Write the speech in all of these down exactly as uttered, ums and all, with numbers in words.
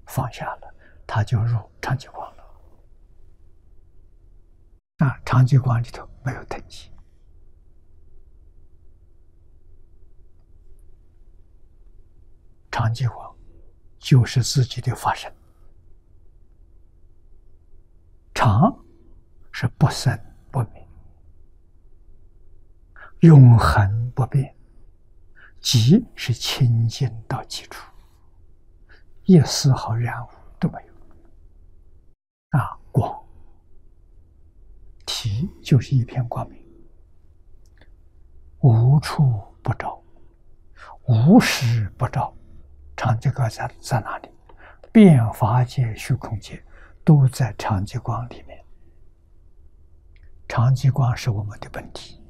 放下了，他就入长寂光了。啊，长寂光里头没有等级。长寂光就是自己的法身，常是不生不灭，永恒不变，寂是清净到极处，一丝毫染污都没有。啊，光体就是一片光明，无处不照，无时不照。长寂光在在哪里？遍法界、虚空界都在长寂光里面。长寂光是我们的本体。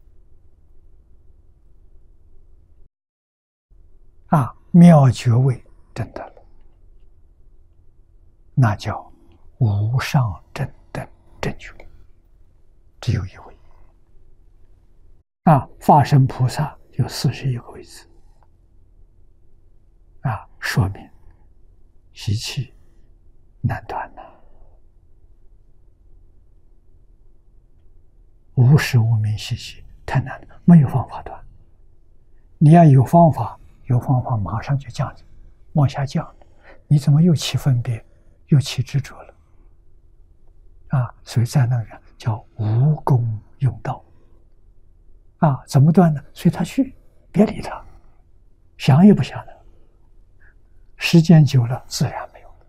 啊，妙觉位证得了，那叫无上正等正觉，只有一位。啊，法身菩萨有四十一个位置。啊，说明习气难断呐，无时无明习气太难了，没有方法断。你要有方法，有方法马上就降，往下降了。你怎么又起分别，又起执着了？啊，所以在那个叫无功用道。啊，怎么断呢？随他去，别理他，想也不想了。时间久了，自然没有了。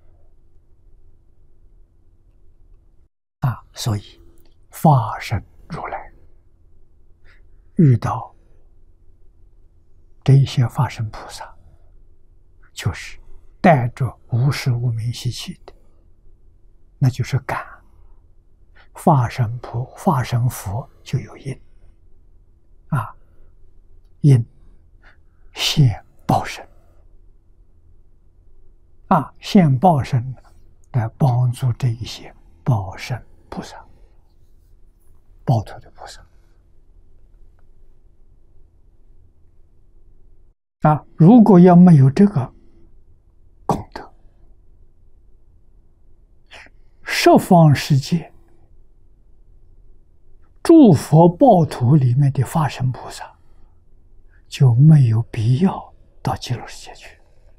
啊，所以法身如来遇到这一些法身菩萨，就是带着无始无明习气的，那就是感。法身菩法身佛就有因，啊，因现报身。啊，现报身来帮助这一些报身菩萨、报土的菩萨。啊，如果要没有这个功德，十方世界诸佛报土里面的法身菩萨，就没有必要到极乐世界去。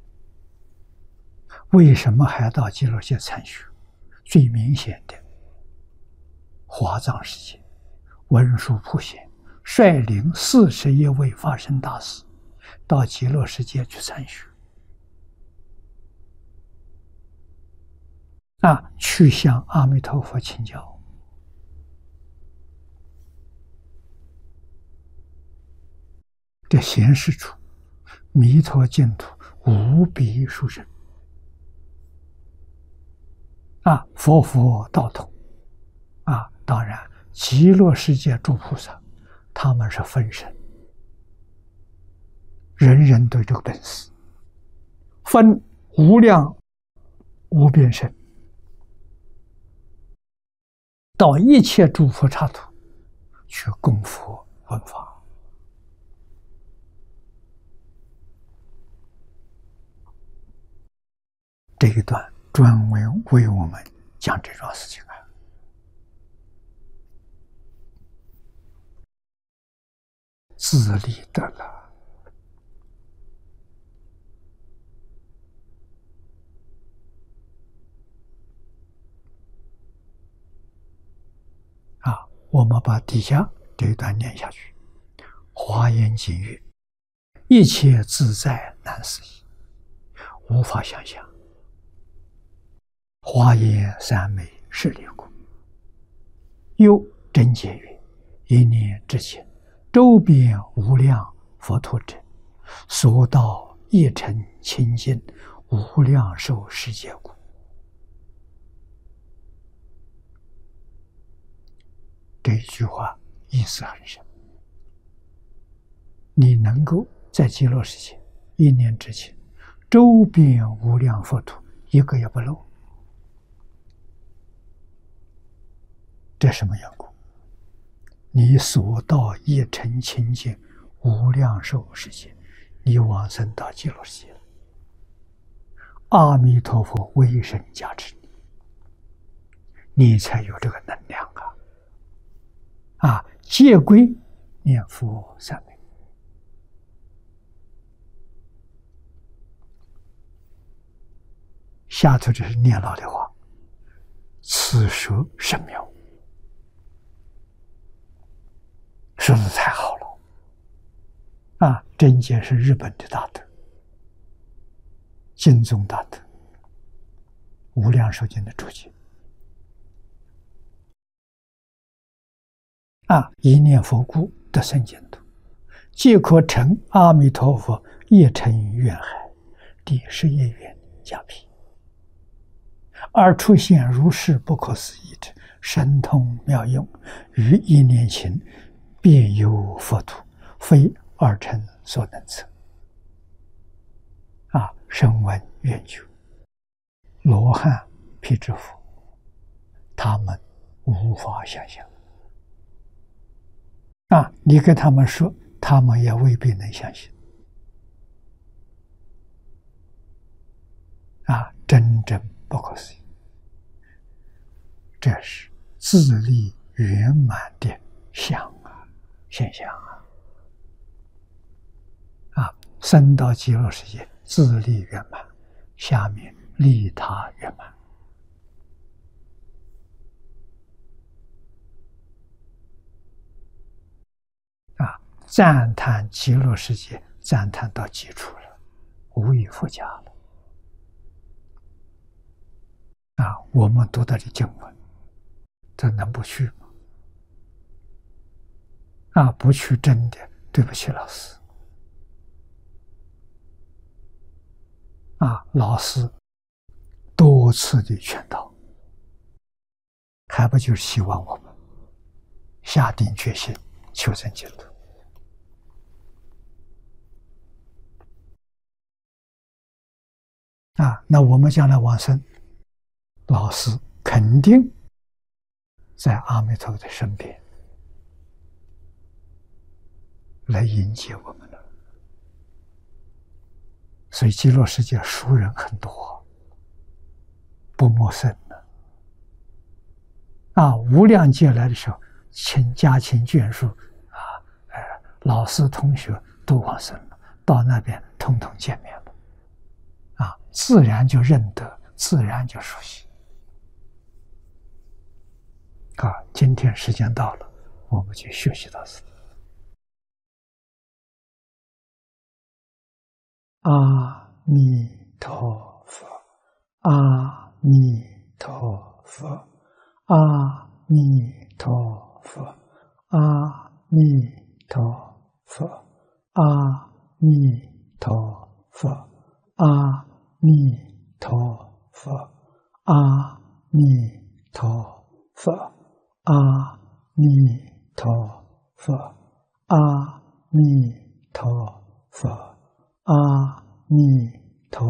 为什么还要到极乐世界参学？最明显的，华藏世界文殊普贤率领四十一位法身大士到极乐世界去参学，啊，去向阿弥陀佛请教。这显示出弥陀净土无比殊胜。啊，佛佛道同。啊，当然，极乐世界诸菩萨，他们是分身，人人都有这个本事，分无量无边身，到一切诸佛刹土去供佛闻法。这一段专门为我们讲这桩事情啊。自利得了。啊，我们把底下这一段念下去。华严经曰：一切自在难思议，无法想象。华严三昧是离故。又真解曰：一念之间，周边无量佛土者，所到一尘清净，无量寿世界故。这一句话意思很深。你能够在极乐世界一念之间，周边无量佛土一个也不漏，这什么缘故？你所到一尘清净无量寿世界，你往生到极乐世界了。 阿弥陀佛威神加持你，你才有这个能量啊！啊，戒归念佛三昧。下头这是念老的话，此说甚妙，说的太好了啊！真解是日本的大德，净宗大德，无量寿经的注解啊！一念佛故得生净土，即可成阿弥陀佛一尘愿海第十一愿加被，而出现如是不可思议之神通妙用，于一念前便有佛土，非二乘所能测。啊，声闻缘觉、罗汉、辟支佛，他们无法想象。啊，你跟他们说，他们也未必能相信。啊，真正不可思议。这是自力圆满的相啊，现象啊！啊，生到极乐世界，自力圆满，下面利他圆满。啊，赞叹极乐世界，赞叹到极处了，无以复加了。啊，我们读到的经文，这能不去吗？啊，不去真的对不起老师。啊，老师多次的劝导，还不就是希望我们下定决心求生净土。啊，那我们将来往生，老师肯定在阿弥陀佛的身边来迎接我们了。所以极乐世界熟人很多，不陌生的。啊，无量劫来的时候，亲家亲眷属啊，呃，老师同学都往生了，到那边统统见面了，啊，自然就认得，自然就熟悉。啊，今天时间到了，我们就学习到此。阿弥陀佛，阿弥陀佛，阿弥陀佛，阿弥陀佛，阿弥陀佛，阿弥陀佛，阿弥陀佛，阿弥陀佛，阿弥陀佛，阿弥